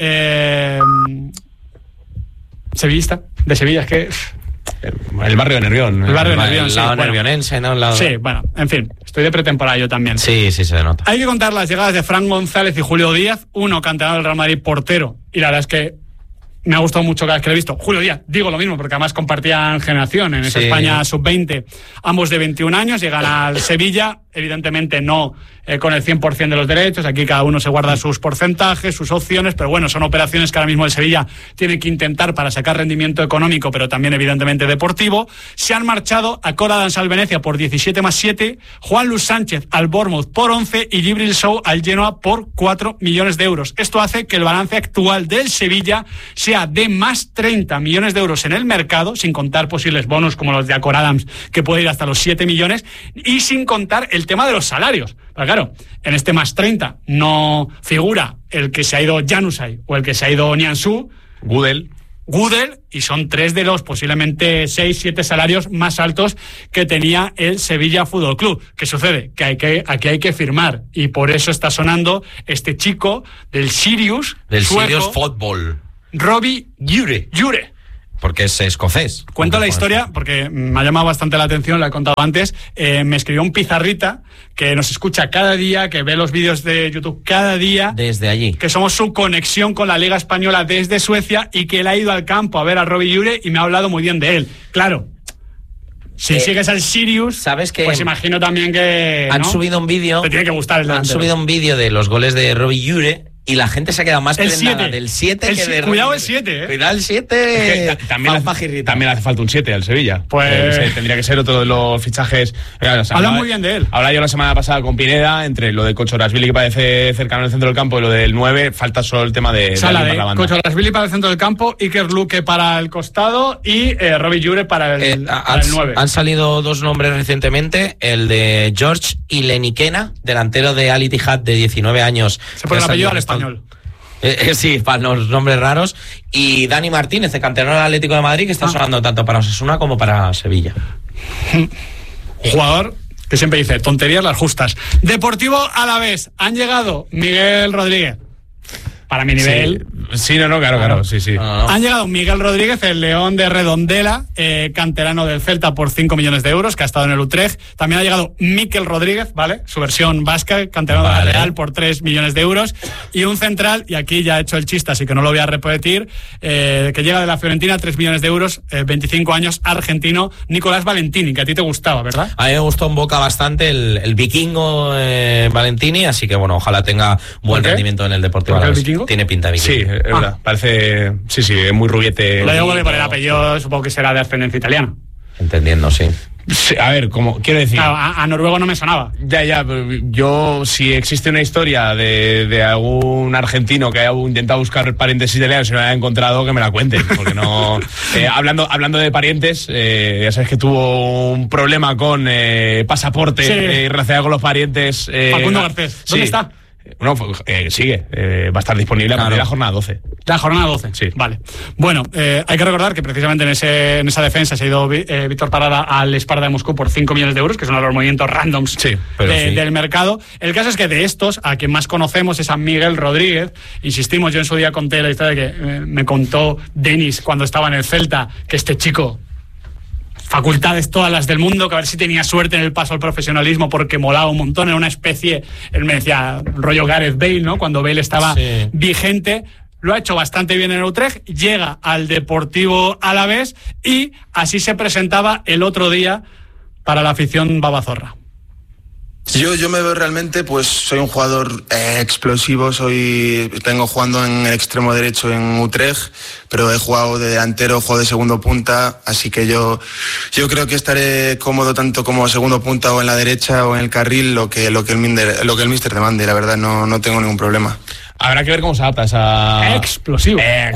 sevillista, de Sevilla, es que... El barrio de Nervión. El barrio de Nervión, sí. El lado nervionense, ¿no? Sí, bueno, en fin, estoy de pretemporada yo también. Sí, se nota. Hay que contar las llegadas de Fran González y Julio Díaz, uno canterano del Real Madrid, portero, y la verdad es que me ha gustado mucho cada vez que lo he visto. Julio Díaz, digo lo mismo, porque además compartían generación en esa España sub-20, ambos de 21 años, llegan al Sevilla, evidentemente no con el 100% de los derechos, aquí cada uno se guarda sus porcentajes, sus opciones, pero bueno, son operaciones que ahora mismo el Sevilla tiene que intentar para sacar rendimiento económico, pero también evidentemente deportivo. Se han marchado a Cora Dansal Venecia por 17+7, Juan Luis Sánchez al Bournemouth por 11 y Djibril Sow al Genoa por 4 millones de euros. Esto hace que el balance actual del Sevilla sea de más 30 millones de euros en el mercado, sin contar posibles bonos como los de Acor Adams, que puede ir hasta los 7 millones, y sin contar el tema de los salarios. Pero claro, en este más 30 no figura el que se ha ido Januzaj o el que se ha ido Nianzú, Gudel, y son 3 de los posiblemente 6-7 salarios más altos que tenía el Sevilla Fútbol Club. ¿Qué sucede? Que aquí hay que firmar, y por eso está sonando este chico del Sirius Fútbol, Robbie Jure. Porque es escocés. Cuento la historia porque me ha llamado bastante la atención, la he contado antes. Me escribió un pizarrita que nos escucha cada día, que ve los vídeos de YouTube cada día. Desde allí. Que somos su conexión con la Liga Española desde Suecia, y que él ha ido al campo a ver a Robbie Jure y me ha hablado muy bien de él. Claro, si sigues al Sirius, sabes que pues imagino también que han subido un vídeo. Te tiene que gustar el delantero. Han subido un vídeo de los goles de Robbie Jure y la gente se ha quedado más prendada del 7 que de... Cuidado el 7, Cuidado el 7. Es que también hace falta un 7 al Sevilla. Pues... tendría que ser otro de los fichajes. Hablan muy bien de él. Habla yo la semana pasada con Pineda, entre lo de Kochorashvili, que parece cercano al centro del campo, y lo del 9, falta solo el tema de la banda. Kochorashvili para el centro del campo, Iker Luque para el costado y Robbie Jure para el 9. Han salido 2 nombres recientemente, el de George Ilenikena, delantero de Al Ittihad de 19 años. Se pone el apellido al español. Sí, para los nombres raros. Y Dani Martínez, de canterano del Atlético de Madrid, que está sonando tanto para Osasuna como para Sevilla. Jugador que siempre dice tonterías las justas. Deportivo Alavés, han llegado Miguel Rodríguez. Para mi nivel. Sí, claro, sí. No. Han llegado Miguel Rodríguez, el León de Redondela, canterano del Celta por 5 millones de euros, que ha estado en el Utrecht. También ha llegado Mikel Rodríguez, ¿vale? Su versión vasca, canterano de la Real por 3 millones de euros. Y un central, y aquí ya he hecho el chiste, así que no lo voy a repetir, que llega de la Fiorentina, 3 millones de euros, 25 años, argentino, Nicolás Valentini, que a ti te gustaba, ¿verdad? A mí me gustó en Boca bastante el vikingo Valentini, así que bueno, ojalá tenga buen rendimiento en el Deportivo Alavés. Tiene pinta de vikingo. Sí, es verdad. Parece, sí, es muy rubiete. Lo digo porque por el apellido supongo que será de ascendencia italiana. Entendiendo, sí. Sí, a ver, como quiero decir, claro, a noruego no me sonaba. Ya, pero yo, si existe una historia de algún argentino que haya intentado buscar parientes italianos y no haya encontrado, que me la cuenten, porque no. Hablando de parientes, ya sabes que tuvo un problema con pasaporte relacionado con los parientes. Facundo Garcés, ¿dónde está? No, sigue, va a estar disponible a partir de la jornada 12. La jornada 12, sí. Vale. Bueno, hay que recordar que precisamente en esa defensa se ha ido Víctor Parada al Sparta de Moscú por 5 millones de euros, que son los movimientos randoms del mercado. El caso es que de estos, a quien más conocemos es a Miguel Rodríguez. Insistimos, yo en su día conté la historia de que me contó Denis cuando estaba en el Celta, que este chico... facultades todas las del mundo, que a ver si tenía suerte en el paso al profesionalismo porque molaba un montón, era una especie, él me decía, rollo Gareth Bale, ¿no? Cuando Bale estaba vigente, lo ha hecho bastante bien en Utrecht, llega al Deportivo Alavés y así se presentaba el otro día para la afición babazorra. Yo me veo realmente, pues soy un jugador explosivo, tengo jugando en el extremo derecho en Utrecht, pero he jugado de delantero, he jugado de segundo punta, así que yo creo que estaré cómodo tanto como segundo punta o en la derecha o en el carril, lo que el míster demande, la verdad no tengo ningún problema. Habrá que ver cómo se adapta esa... Explosivo.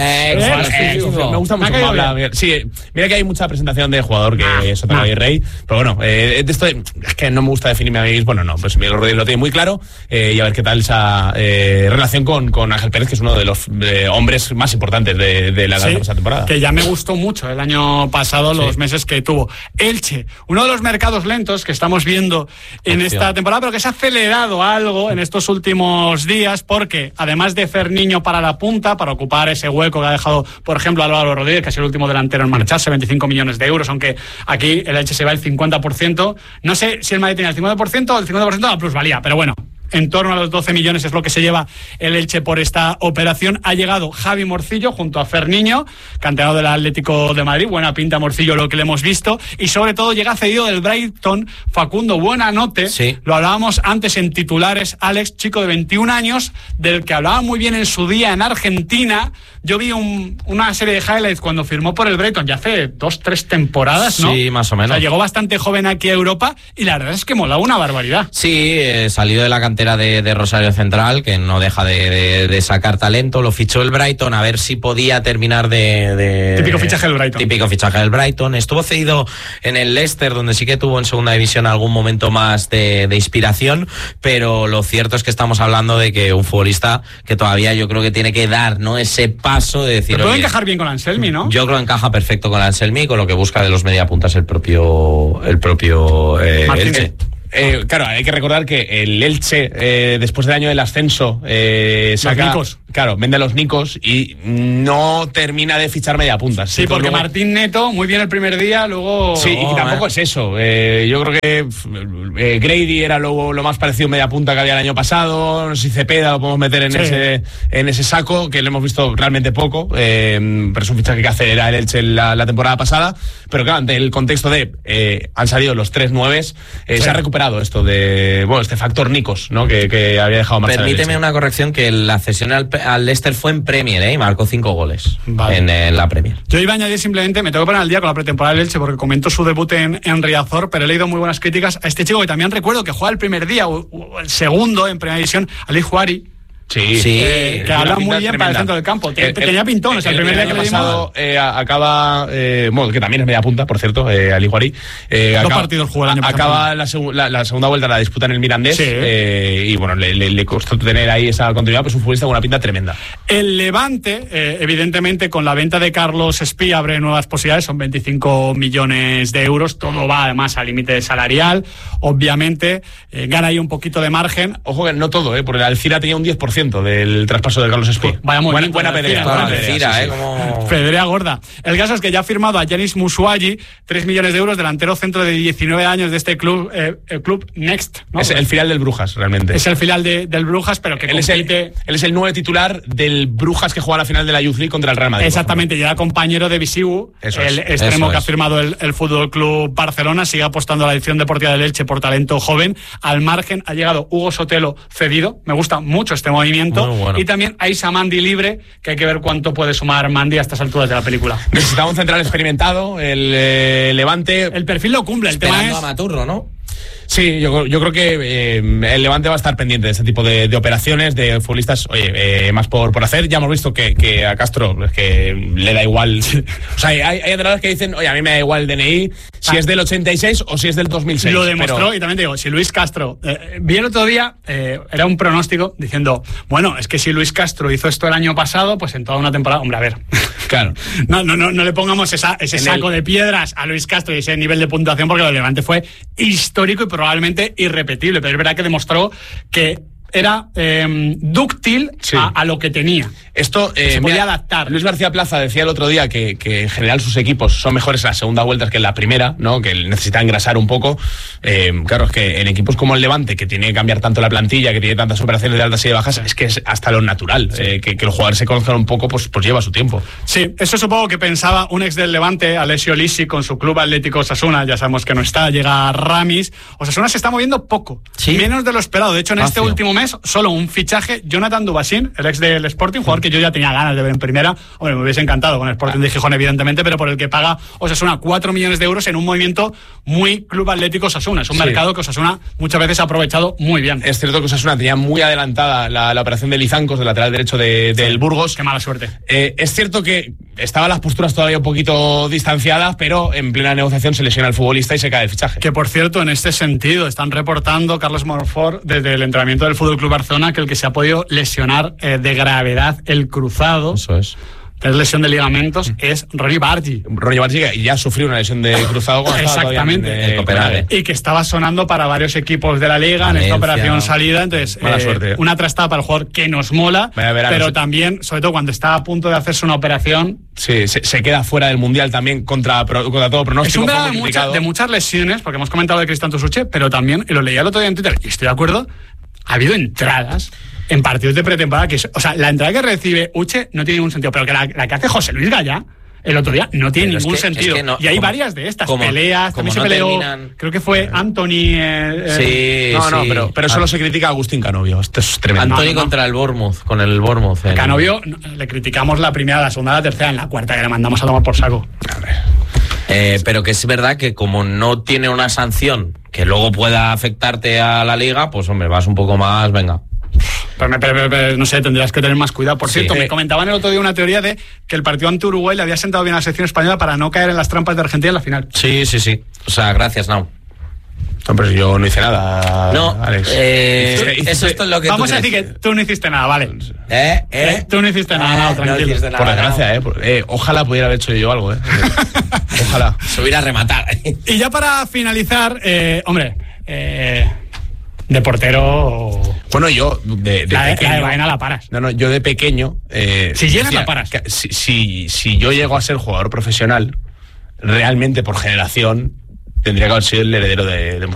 Me gusta mucho cómo habla. Sí, mira que hay mucha presentación de jugador que es otro rey, pero bueno, de esto es que no me gusta definirme a mí. Bueno, no, pues Miguel Rodríguez lo tiene muy claro, y a ver qué tal esa relación con Ángel Pérez, que es uno de los hombres más importantes de la pasada temporada. Que ya me gustó mucho el año pasado, los meses que tuvo. Elche, uno de los mercados lentos que estamos viendo en esta temporada, pero que se ha acelerado algo en estos últimos días, porque además de Ferniño para la punta, para ocupar ese hueco que ha dejado, por ejemplo, Álvaro Rodríguez, que es el último delantero en marcharse, 25 millones de euros, aunque aquí el Elche se va el 50%. No sé si el Madrid tiene el 50% o el 50% de la plusvalía, pero bueno, en torno a los 12 millones es lo que se lleva el Elche por esta operación. Ha llegado Javi Morcillo junto a Ferniño, canterano del Atlético de Madrid. Buena pinta Morcillo lo que le hemos visto. Y sobre todo llega cedido del Brighton Facundo Buenanote. Sí. Lo hablábamos antes en titulares, Alex, chico de 21 años, del que hablaba muy bien en su día en Argentina. Yo vi una serie de highlights cuando firmó por el Brighton ya hace 2-3 temporadas, ¿no? Sí, más o menos. O sea, llegó bastante joven aquí a Europa y la verdad es que molaba una barbaridad. Sí, salió de la cantera de Rosario Central, que no deja de sacar talento. Lo fichó el Brighton a ver si podía terminar Típico fichaje del Brighton. Típico fichaje del Brighton. Estuvo cedido en el Leicester, donde sí que tuvo en segunda división algún momento más de inspiración, pero lo cierto es que estamos hablando de que un futbolista que todavía yo creo que tiene que dar, ¿no?, ese paso de decir... Pero puede encajar bien con Anselmi, ¿no? Yo creo que encaja perfecto con Anselmi, con lo que busca de los mediapuntas el propio Elche. Claro, hay que recordar que el Elche, después del año del ascenso, saca... claro, vende a los Nicos y no termina de fichar media punta. Sí, porque luego... Martín Neto, muy bien el primer día, luego... Sí, y tampoco es eso. Yo creo que Grady era lo más parecido a media punta que había el año pasado. No sé si Cepeda lo podemos meter en ese saco, que lo hemos visto realmente poco, pero es un fichaje que hace el Elche la temporada pasada. Pero claro, ante el contexto de han salido los 3 nueves, se ha recuperado esto de este factor Nicos, ¿no? Que había dejado marchar. Permíteme una corrección, que la cesión al Leicester fue en Premier, y marcó 5 goles en la Premier. Yo iba a añadir simplemente, me tengo que poner al día con la pretemporada del Elche porque comentó su debut en Riazor, pero he leído muy buenas críticas a este chico que también recuerdo que juega el primer día o el segundo en primera división, Ali Juari. Sí, que habla muy bien para el centro del campo. Tenía pintón, o sea, el primer día que le dimos... acaba, que también es media punta, por cierto, Ali Juari. 2 partidos jugó el año pasado. Acaba la segunda vuelta, la disputa en el Mirandés, y bueno, le costó tener ahí esa continuidad, pues un futbolista con una pinta tremenda. El Levante, evidentemente, con la venta de Carlos Espí abre nuevas posibilidades, son 25 millones de euros, todo va además al límite salarial, obviamente, gana ahí un poquito de margen. Ojo que no todo, porque la Alcira tenía un 10% del traspaso de Carlos Espí. Vaya muy bien, buena pedrea. Pedrea gorda. El caso es que ya ha firmado a Yanis Musuagi, 3 millones de euros, delantero centro de 19 años de este club, el club Next, ¿no? Es el filial del Brujas, realmente. Es el filial del Brujas, pero que él es el 9 titular del Brujas que juega la final de la Youth League contra el Real Madrid. Exactamente, y era compañero de Visiu, el extremo que ha firmado el Fútbol Club Barcelona. Sigue apostando a la edición deportiva del Elche por talento joven. Al margen ha llegado Hugo Sotelo cedido. Me gusta mucho este movimiento. Bueno. Y también Aisa Mandi libre, que hay que ver cuánto puede sumar Mandi a estas alturas de la película. Necesitaba un central experimentado, el Levante. El perfil lo cumple, el tema es... a Maturro, ¿no? Sí, yo creo que el Levante va a estar pendiente de este tipo de operaciones, de futbolistas, más por hacer. Ya hemos visto que a Castro es que le da igual. O sea, hay entrenadores que dicen, a mí me da igual el DNI, si es del 86 o si es del 2006. Lo demostró, y también te digo, si Luis Castro... vi el otro día, era un pronóstico diciendo, bueno, es que si Luis Castro hizo esto el año pasado, pues en toda una temporada... Hombre, a ver... Claro. No le pongamos ese saco de piedras a Luis Castro y ese nivel de puntuación, porque lo del Levante fue histórico y probablemente irrepetible, pero es verdad que demostró que era dúctil a lo que tenía. Esto se podía adaptar. Luis García Plaza decía el otro día que en general sus equipos son mejores en la segunda vuelta que en la primera, ¿no? Que necesitan engrasar un poco. Claro, es que en equipos como el Levante, que tiene que cambiar tanto la plantilla, que tiene tantas operaciones de altas y de bajas, es que es hasta lo natural. Que los jugadores se conozcan un poco, pues lleva su tiempo. Sí, eso supongo que pensaba un ex del Levante, Alessio Lisi, con su club Atlético Osasuna. Ya sabemos que no está, llega Ramis. Osasuna se está moviendo poco, menos de lo esperado. De hecho, en este último mes, solo un fichaje, Jonathan Dubasín, el ex del Sporting, jugador que yo ya tenía ganas de ver en primera. Hombre, me hubiese encantado con el Sporting de Gijón, evidentemente, pero por el que paga Osasuna 4 millones de euros en un movimiento muy Club Atlético Osasuna. Es un mercado que Osasuna muchas veces ha aprovechado muy bien. Es cierto que Osasuna tenía muy adelantada la operación de Lizancos, del lateral derecho del Burgos. Qué mala suerte. Es cierto que estaban las posturas todavía un poquito distanciadas, pero en plena negociación se lesiona el futbolista y se cae el fichaje. Que por cierto, en este sentido, están reportando Carlos Monfort desde el entrenamiento del Fútbol Club Barcelona que el que se ha podido lesionar de gravedad el cruzado. Eso es. Es lesión de ligamentos, es Ronny Bargi. Ronny Bargi ya sufrió una lesión de cruzado cuando exactamente en Copenhague. Y que estaba sonando para varios equipos de la liga en esta operación salida. Entonces, mala suerte. Una trastada para el jugador que nos mola, pero también, sobre todo cuando está a punto de hacerse una operación. Sí, se queda fuera del Mundial también contra todo pronóstico. Es un drama de muchas lesiones, porque hemos comentado de Cristian Tusuche, pero también, y lo leía el otro día en Twitter, y estoy de acuerdo, ha habido entradas en partidos de pretemporada que, o sea, la entrada que recibe Uche no tiene ningún sentido, pero que la que hace José Luis Gallá el otro día no tiene ningún sentido. Y hay varias de estas peleas, también se peleó, creo que fue Anthony. Pero solo se critica a Agustín Canovio. Esto es tremendo. Anthony contra el Bournemouth, con el Bournemouth. Canovio le criticamos la primera, la segunda, la tercera, en la cuarta que le mandamos a tomar por saco. Pero que es verdad que como no tiene una sanción que luego pueda afectarte a la liga, pues hombre, vas un poco más, venga. Pero no sé, tendrías que tener más cuidado. Por cierto, me comentaban el otro día una teoría de que el partido ante Uruguay le había sentado bien a la selección española para no caer en las trampas de Argentina en la final. Sí. O sea, gracias, Nau. No, pero yo no hice nada, no, Alex. Eso es lo que vamos a decir que tú no hiciste nada, vale. Tú no hiciste nada, no, tranquilo. No hiciste nada, por desgracia, ojalá pudiera haber hecho yo algo, Ojalá. Subir a rematar. Y ya para finalizar, de portero... Bueno, yo de pequeño... La de Baena la paras. No, yo de pequeño... si llegas la paras. Si yo llego a ser jugador profesional, realmente por generación, tendría que haber sido el heredero de